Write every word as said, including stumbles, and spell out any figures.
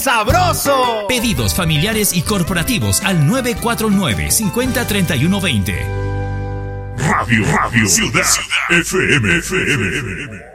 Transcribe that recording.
sabroso! Pedidos familiares y corporativos al nueve cuatro nueve, cinco cero, tres uno dos cero. Radio, Radio, Ciudad, F M, F M.